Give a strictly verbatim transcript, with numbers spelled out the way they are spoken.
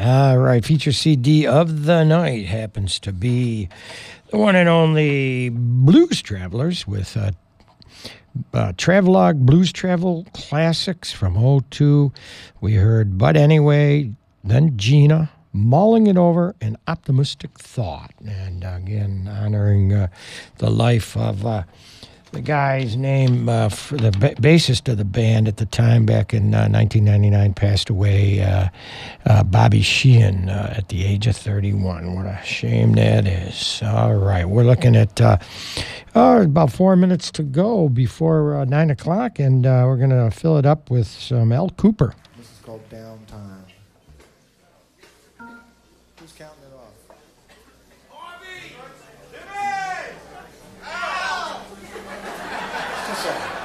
All right, feature C D of the night happens to be the one and only Blues Travelers with uh, uh, Travelogue Blues Travel Classics from oh two. We heard But Anyway, then Gina, Mulling It Over, and Optimistic Thought. And uh, again, honoring uh, the life of uh, the guy's name, uh, for the ba- bassist of the band at the time, back in uh, nineteen ninety-nine, passed away, uh, uh, Bobby Sheehan, uh, at the age of thirty-one. What a shame that is. All right, we're looking at uh, oh, about four minutes to go before uh, nine o'clock, and uh, we're going to fill it up with some Al Cooper. This is called Downtime. Who's counting it off? Just a second.